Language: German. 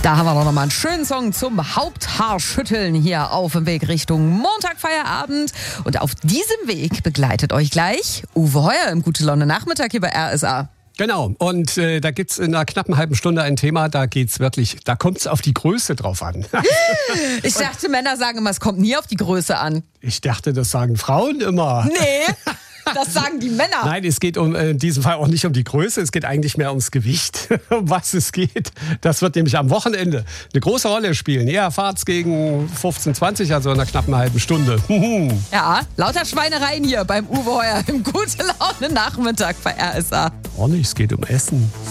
Da haben wir doch nochmal einen schönen Song zum Haupthaarschütteln hier auf dem Weg Richtung Montagfeierabend. Und auf diesem Weg begleitet euch gleich Uwe Heuer im Gute Laune Nachmittag hier bei RSA. Genau, und da gibt's in einer knappen halben Stunde ein Thema, da kommt's auf die Größe drauf an. Ich dachte, Männer sagen immer, es kommt nie auf die Größe an. Ich dachte, das sagen Frauen immer. Nee, das sagen die Männer. Nein, es geht in diesem Fall auch nicht um die Größe, es geht eigentlich mehr ums Gewicht, um was es geht. Das wird nämlich am Wochenende eine große Rolle spielen. Ihr erfahrt's gegen 15:20, also in einer knappen halben Stunde. Ja, lauter Schweinereien hier beim Uwe Heuer im Gute Laune Nachmittag bei RSA. Auch nicht, es geht um Essen.